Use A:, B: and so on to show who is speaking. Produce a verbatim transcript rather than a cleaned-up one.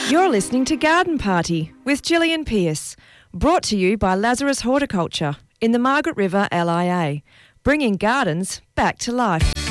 A: You're listening to Garden Party with Gillian Pearce, brought to you by Lazarus Horticulture in the Margaret River L I A, bringing gardens back to life.